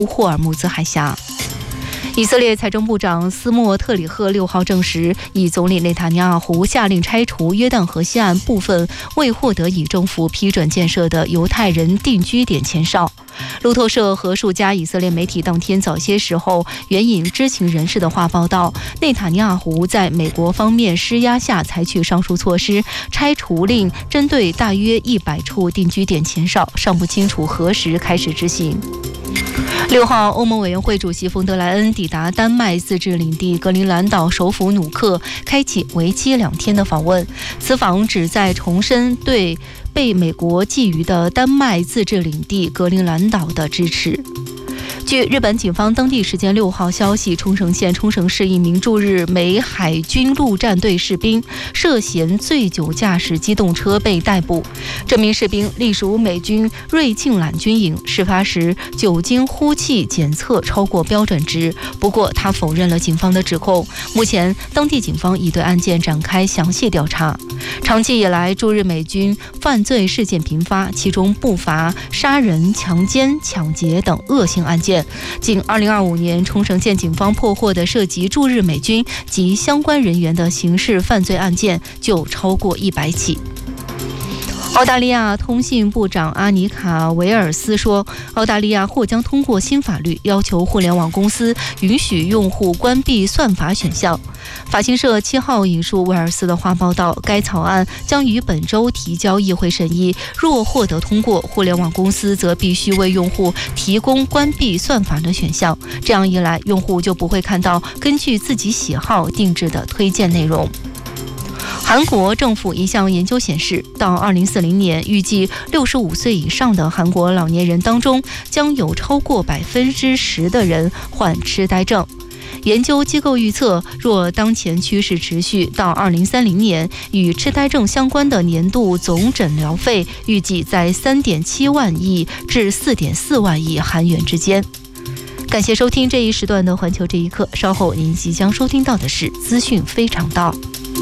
霍尔木兹海峡。以色列财政部长斯莫特里赫6号证实，以总理内塔尼亚胡下令拆除约旦河西岸部分未获得以政府批准建设的犹太人定居点前哨。路透社和数家以色列媒体当天早些时候援引知情人士的话报道，内塔尼亚胡在美国方面施压下采取上述措施，拆除令针对大约100处定居点前哨，尚不清楚何时开始执行。6号，欧盟委员会主席冯德莱恩抵达丹麦自治领地格陵兰岛首府努克，开启为期2天的访问。此访旨在重申对被美国觊觎的丹麦自治领地格陵兰岛的支持。据日本警方当地时间6号消息，冲绳县冲绳市一名驻日美海军陆战队士兵涉嫌醉酒驾驶机动车被逮捕。这名士兵隶属美军瑞庆揽军营，事发时酒精呼气检测超过标准值，不过他否认了警方的指控。目前当地警方已对案件展开详细调查。长期以来，驻日美军犯罪事件频发，其中不乏杀人、强奸、抢劫等恶性案件。仅2025年，冲绳县警方破获的涉及驻日美军及相关人员的刑事犯罪案件就超过100起。澳大利亚通信部长阿尼卡·维尔斯说，澳大利亚或将通过新法律，要求互联网公司允许用户关闭算法选项。法新社7号引述维尔斯的话报道，该草案将于本周提交议会审议，若获得通过，互联网公司则必须为用户提供关闭算法的选项，这样一来，用户就不会看到根据自己喜好定制的推荐内容。韩国政府一项研究显示，到2040年，预计65岁以上的韩国老年人当中，将有超过10%的人患痴呆症。研究机构预测，若当前趋势持续，到2030年，与痴呆症相关的年度总诊疗费预计在3.7万亿至4.4万亿韩元之间。感谢收听这一时段的环球这一刻，稍后您即将收听到的是资讯非常道。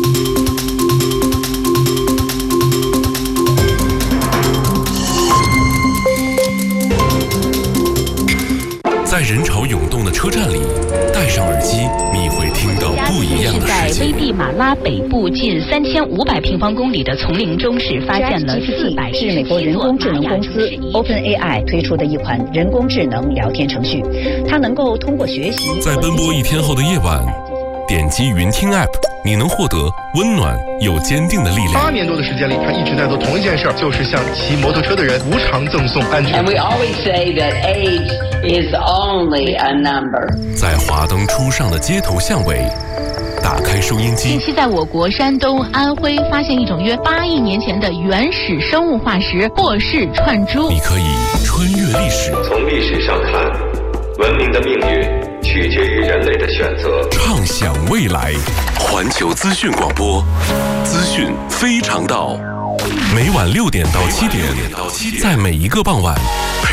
在人潮涌动的车站里，戴上耳机，你会听到不一样的世界。 在危地马拉北部近3500平方公里的丛林中，是发现了400 是美国人工智能公司 OpenAI 推出的一款人工智能聊天程序，它能够通过学习。 在奔波一天后的夜晚，点击云听 App， 你能获得温暖又坚定的力量。 8年多的时间里，他一直在做同一件事，就是向骑摩托车的人无偿赠送安全。 And we always say that age is only a number。 在华灯初上的街头巷尾，打开收音机。 近期在我国山东、安徽发现一种约8亿年前的原始生物化石霍氏串珠。 你可以穿越历史， 从历史上看，文明的命运取决于人类的选择。 畅想未来，环球资讯广播，资讯非常道。每晚6点到7点，在每一个傍晚。